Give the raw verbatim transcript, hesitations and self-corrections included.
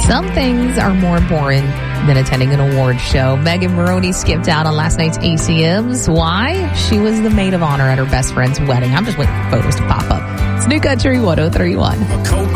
Some things are more boring than attending an award show. Megan Maroney skipped out on last night's A C Ms. Why? She was the maid of honor at her best friend's wedding. I'm just waiting for photos to pop up. It's New Country one oh three point one.